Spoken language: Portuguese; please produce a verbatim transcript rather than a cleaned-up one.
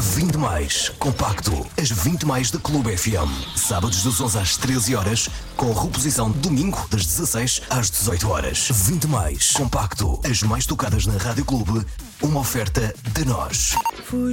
vinte mais, compacto. As vinte mais da Clube F M. Sábados das onze às treze horas, com reposição domingo das dezasseis às dezoito horas. vinte mais, compacto. As mais tocadas na Rádio Clube. Uma oferta de nós. Fui